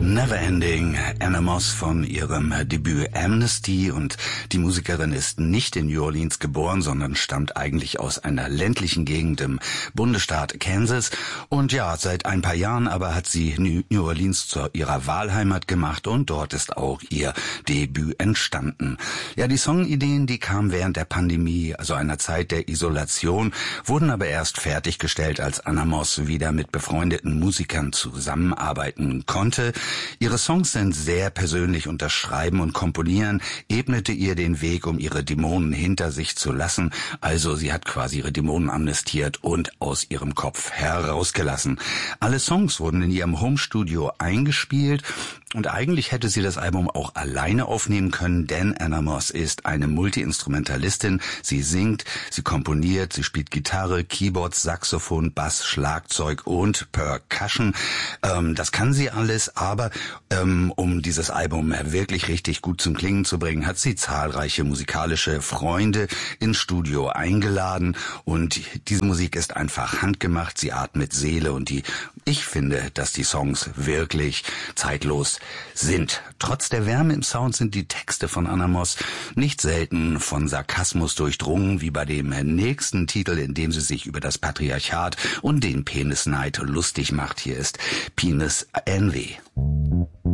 Neverending, Anna Moss von ihrem Debüt Amnesty, und die Musikerin ist nicht in New Orleans geboren, sondern stammt eigentlich aus einer ländlichen Gegend im Bundesstaat Kansas, und ja, seit ein paar Jahren aber hat sie New Orleans zu ihrer Wahlheimat gemacht und dort ist auch ihr Debüt entstanden. Ja, die Songideen, die kamen während der Pandemie, also einer Zeit der Isolation, wurden aber erst fertiggestellt, als Anna Moss wieder mit befreundeten Musikern zusammenarbeiten konnte. Ihre Songs sind sehr persönlich und das Schreiben und Komponieren ebnete ihr den Weg, um ihre Dämonen hinter sich zu lassen. Also sie hat quasi ihre Dämonen amnestiert und aus ihrem Kopf herausgelassen. Alle Songs wurden in ihrem Homestudio eingespielt. Und eigentlich hätte sie das Album auch alleine aufnehmen können, denn Anna Moss ist eine Multi-Instrumentalistin. Sie singt, sie komponiert, sie spielt Gitarre, Keyboards, Saxophon, Bass, Schlagzeug und Percussion. Das kann sie alles, aber um dieses Album wirklich richtig gut zum Klingen zu bringen, hat sie zahlreiche musikalische Freunde ins Studio eingeladen. Und diese Musik ist einfach handgemacht, sie atmet Seele und ich finde, dass die Songs wirklich zeitlos sind. Trotz der Wärme im Sound sind die Texte von Anna Moss nicht selten von Sarkasmus durchdrungen, wie bei dem nächsten Titel, in dem sie sich über das Patriarchat und den Penisneid lustig macht. Hier ist Penis Envy.